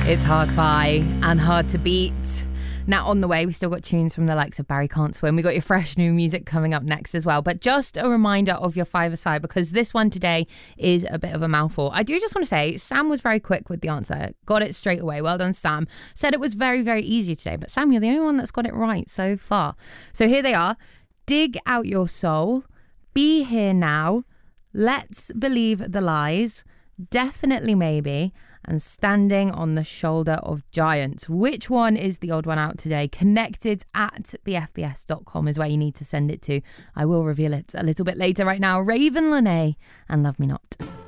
It's Hard By and Hard to Beat. Now, on the way, we still got tunes from the likes of Barry Can't Swim. We got your fresh new music coming up next as well. But just a reminder of your five-a-side, because this one today is a bit of a mouthful. I do just want to say, Sam was very quick with the answer. Got it straight away. Well done, Sam. Said it was very, very easy today. But Sam, you're the only one that's got it right so far. So here they are. Dig Out Your Soul. Be Here Now. Let's Believe the Lies. Definitely Maybe. And Standing on the Shoulder of Giants. Which one is the odd one out today? Connected at thefbs.com is where you need to send it to. I will reveal it a little bit later. Right now, Raven Lenae and Love Me Not.